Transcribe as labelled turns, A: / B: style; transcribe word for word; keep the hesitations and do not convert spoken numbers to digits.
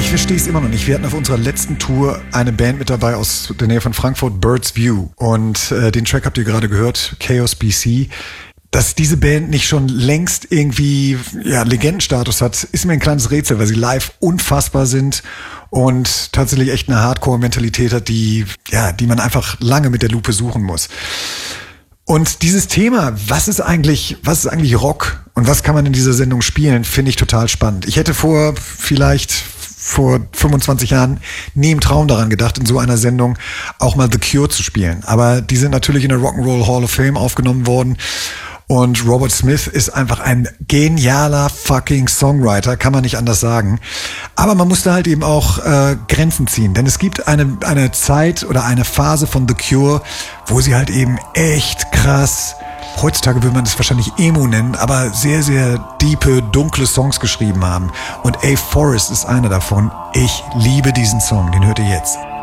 A: Ich verstehe es immer noch nicht. Wir hatten auf unserer letzten Tour eine Band mit dabei aus der Nähe von Frankfurt, Birds View. Und äh, den Track habt ihr gerade gehört, Chaos B C. Dass diese Band nicht schon längst irgendwie ja, Legendenstatus hat, ist mir ein kleines Rätsel, weil sie live unfassbar sind und tatsächlich echt eine Hardcore-Mentalität hat, die, ja, die man einfach lange mit der Lupe suchen muss. Und dieses Thema, was ist eigentlich, was ist eigentlich Rock und was kann man in dieser Sendung spielen, finde ich total spannend. Ich hätte vor vielleicht vor fünfundzwanzig Jahren nie im Traum daran gedacht, in so einer Sendung auch mal The Cure zu spielen. Aber die sind natürlich in der Rock'n'Roll Hall of Fame aufgenommen worden. Und Robert Smith ist einfach ein genialer fucking Songwriter, kann man nicht anders sagen. Aber man musste halt eben auch äh, Grenzen ziehen, denn es gibt eine eine Zeit oder eine Phase von The Cure, wo sie halt eben echt krass, heutzutage würde man das wahrscheinlich Emo nennen, aber sehr, sehr diepe, dunkle Songs geschrieben haben. Und A Forest ist einer davon. Ich liebe diesen Song, den hört ihr jetzt.